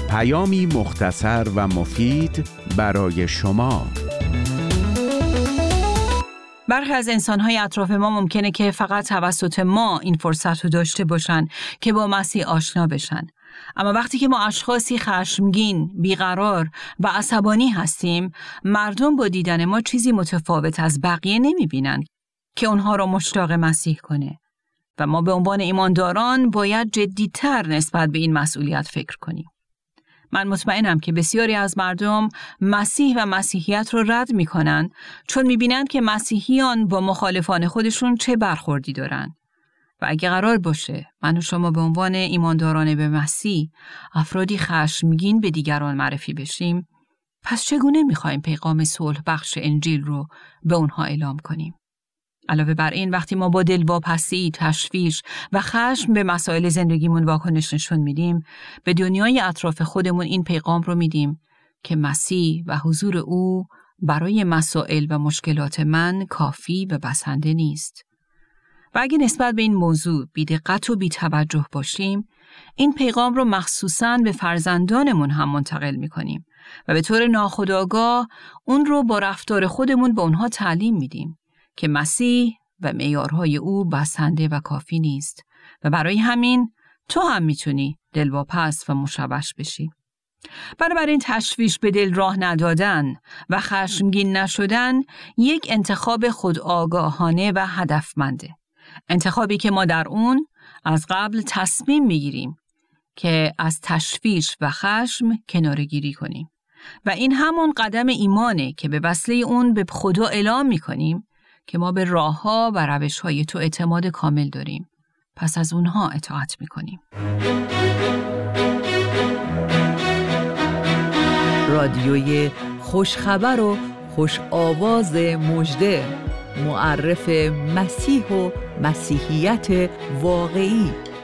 پیامی مختصر و مفید برای شما. برخی از انسان‌های اطراف ما ممکنه که فقط توسط ما این فرصت رو داشته باشن که با مسیح آشنا بشن. اما وقتی که ما اشخاصی خشمگین، بیقرار و عصبانی هستیم، مردم با دیدن ما چیزی متفاوت از بقیه نمی‌بینن که اونها رو مشتاق مسیح کنه. و ما به عنوان ایمانداران باید جدی‌تر نسبت به این مسئولیت فکر کنیم. من مطمئنم که بسیاری از مردم مسیح و مسیحیت رو رد می‌کنن چون می‌بینند که مسیحیان با مخالفان خودشون چه برخوردی دارن. و اگه قرار باشه من و شما به عنوان ایمانداران به مسیح افرادی خشمگین به دیگران معرفی بشیم، پس چگونه می‌خوایم پیغام صلح بخش انجیل رو به اونها اعلام کنیم؟ علاوه بر این، وقتی ما با دلواپسی، تشویش و خشم به مسائل زندگیمون واکنش نشون میدیم، به دنیای اطراف خودمون این پیغام رو میدیم که مسیح و حضور او برای مسائل و مشکلات من کافی و بسنده نیست. و اگه نسبت به این موضوع بی‌دقت و بی‌توجه باشیم، این پیغام رو مخصوصاً به فرزندانمون هم منتقل میکنیم و به طور ناخودآگاه اون رو با رفتار خودمون به اونها تعلیم میدیم که مسیح و معیارهای او بسنده و کافی نیست و برای همین تو هم میتونی دلواپس و مشوش بشی. بنابراین تشویش به دل راه ندادن و خشمگین نشدن یک انتخاب خودآگاهانه و هدفمنده. انتخابی که ما در اون از قبل تصمیم میگیریم که از تشویش و خشم کناره‌گیری کنیم و این همون قدم ایمانه که به وسیله اون به خدا اعلام میکنیم که ما به راه‌ها و روش‌های تو اعتماد کامل داریم. پس از اونها اطاعت میکنیم. رادیوی خوشخبر و خوش آواز مژده، معرف مسیح و مسیحیت واقعی.